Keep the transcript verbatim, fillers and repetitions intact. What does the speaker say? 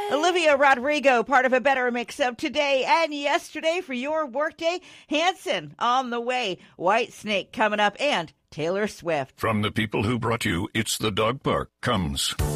Olivia Rodrigo, part of a better mix of today and yesterday for your workday. Hanson on the way. Whitesnake coming up and Taylor Swift. From the people who brought you It's the Dog Park comes